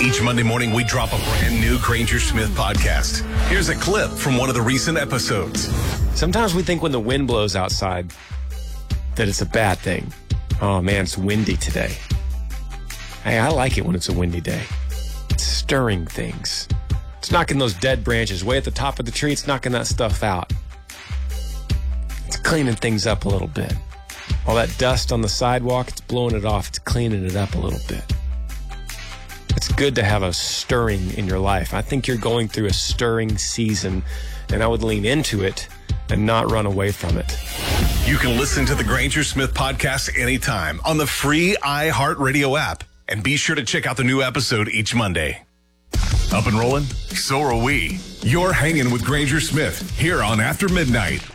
Each Monday morning, we drop a brand new Granger Smith podcast. Here's a clip from one of the recent episodes. Sometimes we think when the wind blows outside that it's a bad thing. Oh man, it's windy today. Hey, I like it when it's a windy day. It's stirring things. It's knocking those dead branches way at the top of the tree. It's knocking that stuff out. It's cleaning things up a little bit. All that dust on the sidewalk, it's blowing it off. It's cleaning it up a little bit. It's good to have a stirring in your life. I think you're going through a stirring season, and I would lean into it and not run away from it. You can listen to the Granger Smith podcast anytime on the free iHeartRadio app. And be sure to check out the new episode each Monday. Up and rolling? So are we. You're hanging with Granger Smith here on After Midnight.